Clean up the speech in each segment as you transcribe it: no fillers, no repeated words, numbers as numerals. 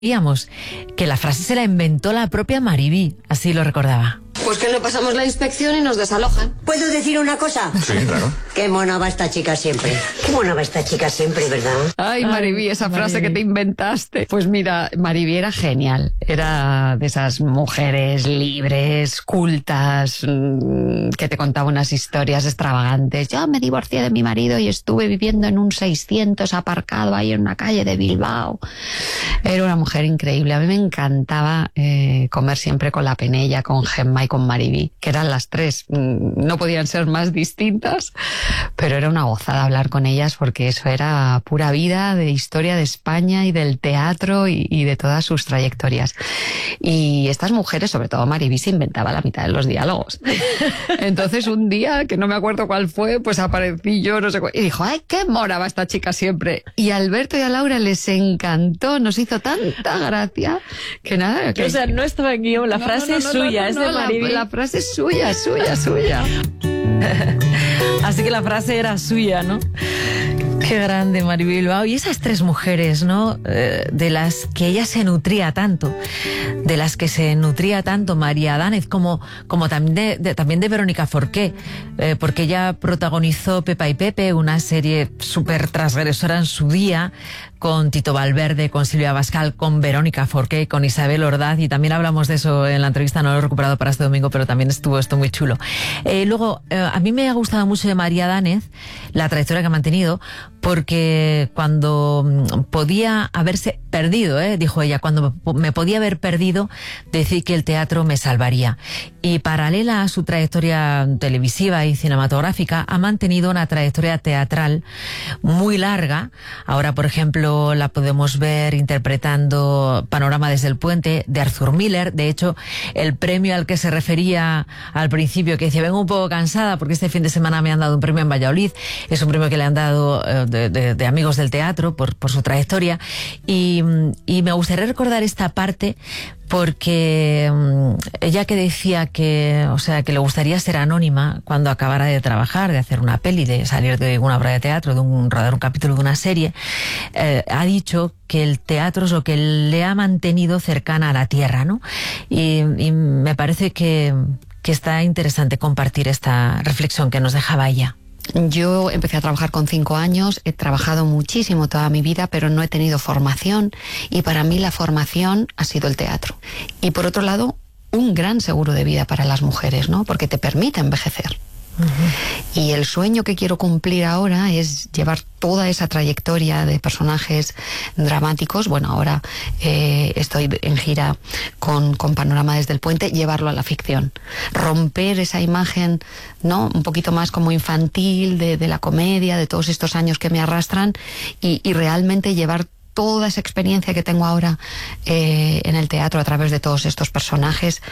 Decíamos que la frase se la inventó la propia Mariví, así lo recordaba. Pues que no pasamos la inspección y nos desalojan. ¿Puedo decir una cosa? Sí, claro. Qué mona va esta chica siempre. Qué mona va esta chica siempre, ¿verdad? Ay, Mariví, esa frase Mariví. que te inventaste. Pues mira, Mariví era genial. Era de esas mujeres libres, cultas, que te contaba unas historias extravagantes. Yo me divorcié de mi marido y estuve viviendo en un 600 aparcado ahí en una calle de Bilbao. Era una mujer increíble. A mí me encantaba comer siempre con la Penella, con Gemma y con Mariví, que eran las tres. No podían ser más distintas, pero era una gozada hablar con ellas porque eso era pura vida de historia de España y del teatro y de todas sus trayectorias. Y estas mujeres, sobre todo Mariví, se inventaba la mitad de los diálogos. Entonces un día, que no me acuerdo cuál fue, pues aparecí yo, no sé cuál, y dijo, ¡ay, qué mona va esta chica siempre! Y a Alberto y a Laura les encantó, nos hizo tanta gracia que nada... Que... O sea, no estaba en guión, la frase es suya, es de Mariví. La frase es suya, suya. Así que la frase era suya, ¿no? Qué grande, Mariví Bilbao. Y esas tres mujeres, ¿no? De las que ella se nutría tanto, de las que se nutría tanto María Dánez, como también de Verónica Forqué, porque ella protagonizó Pepa y Pepe, una serie súper transgresora en su día, con Tito Valverde, con Silvia Abascal, con Verónica Forqué, con Isabel Ordaz, y también hablamos de eso en la entrevista, no lo he recuperado para este domingo, pero también estuvo esto muy chulo. Luego, a mí me ha gustado mucho de María Dánez la trayectoria que ha mantenido, porque cuando podía haberse perdido, dijo ella, cuando me podía haber perdido, decir que el teatro me salvaría. Y paralela a su trayectoria televisiva y cinematográfica, ha mantenido una trayectoria teatral muy larga. Ahora, por ejemplo, la podemos ver interpretando Panorama desde el puente, de Arthur Miller. De hecho, el premio al que se refería al principio, que decía, vengo un poco cansada porque este fin de semana me han dado un premio en Valladolid, es un premio que le han dado de amigos del teatro por su trayectoria. Y me gustaría recordar esta parte porque ella que decía que le gustaría ser anónima cuando acabara de trabajar, de hacer una peli, de salir de una obra de teatro, rodar un capítulo de una serie, ha dicho que el teatro es lo que le ha mantenido cercana a la tierra, ¿no? Y me parece que está interesante compartir esta reflexión que nos dejaba ella. Yo empecé a trabajar con 5 años, he trabajado muchísimo toda mi vida, pero no he tenido formación, y para mí la formación ha sido el teatro. Y por otro lado, un gran seguro de vida para las mujeres, ¿no? Porque te permite envejecer. Uh-huh. Y el sueño que quiero cumplir ahora es llevar toda esa trayectoria de personajes dramáticos. Bueno, ahora estoy en gira con Panorama desde el puente, llevarlo a la ficción, romper esa imagen, ¿no? Un poquito más como infantil de la comedia, de todos estos años que me arrastran, y realmente llevar toda esa experiencia que tengo ahora en el teatro a través de todos estos personajes,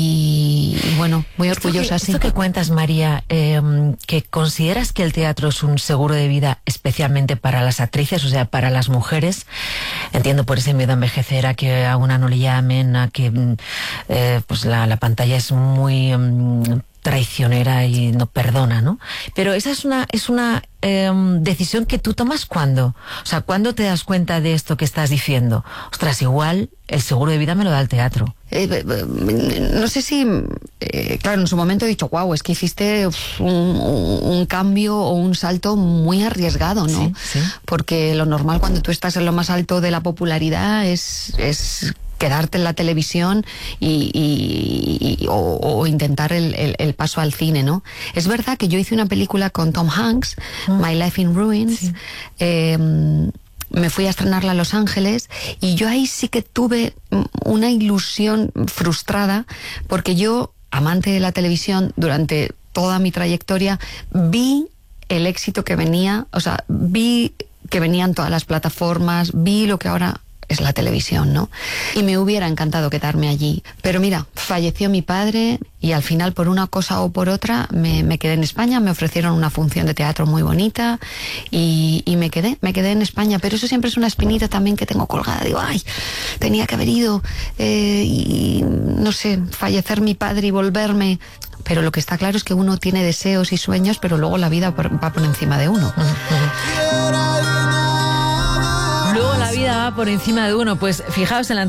y bueno, muy orgullosa. Esto que cuentas, María, que consideras que el teatro es un seguro de vida especialmente para las actrices, o sea, para las mujeres. Entiendo por ese miedo a envejecer, a que a una no le llamen, a que pues la pantalla es muy traicionera y no perdona, ¿no? Pero esa es una decisión que tú tomas ¿cuándo? O sea, ¿cuándo te das cuenta de esto que estás diciendo? Ostras, igual el seguro de vida me lo da el teatro. No sé si... claro, en su momento he dicho, wow, es que hiciste un cambio o un salto muy arriesgado, ¿no? Sí, sí. Porque lo normal cuando tú estás en lo más alto de la popularidad es quedarte en la televisión o intentar el paso al cine, ¿no? Es verdad que yo hice una película con Tom Hanks, My Life in Ruins, sí. Me fui a estrenarla a Los Ángeles, y yo ahí sí que tuve una ilusión frustrada, porque yo, amante de la televisión, durante toda mi trayectoria, vi el éxito que venía, o sea, vi que venían todas las plataformas, vi lo que ahora es la televisión, ¿no? Y me hubiera encantado quedarme allí. Pero mira, falleció mi padre y al final, por una cosa o por otra, me quedé en España. Me ofrecieron una función de teatro muy bonita y me quedé en España. Pero eso siempre es una espinita también que tengo colgada. Digo, ay, tenía que haber ido y no sé, fallecer mi padre y volverme. Pero lo que está claro es que uno tiene deseos y sueños, pero luego la vida va por encima de uno. Luego la vida estaba por encima de 1. Pues fijaos, en la